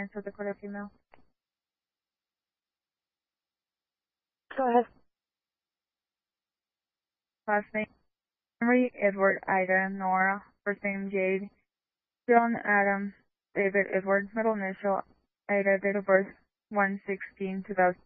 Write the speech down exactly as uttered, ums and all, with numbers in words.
United South Dakota female. Go ahead. Last name, Henry, Edward, Ida, Nora. First name, Jade. John, Adam, David, Edward. Middle initial, Ida. Date of birth, one sixteen two thousand.